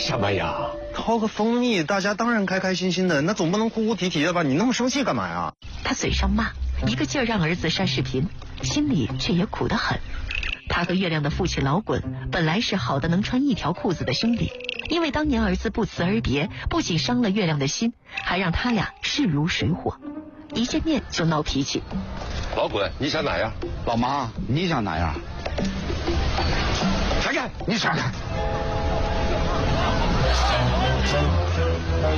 什么呀？ 掏个蜂蜜，大家当然开开心心的，那总不能哭哭啼啼的吧？你那么生气干嘛呀？ 他嘴上骂，一个劲儿让儿子删视频，心里却也苦得很。他和月亮的父亲老滚本来是好的能穿一条裤子的兄弟，因为当年儿子不辞而别，不仅伤了月亮的心，还让他俩势如水火，一见面就闹脾气。 老滚，你想哪样？ 老妈，你想哪样？ 闪开！你闪开！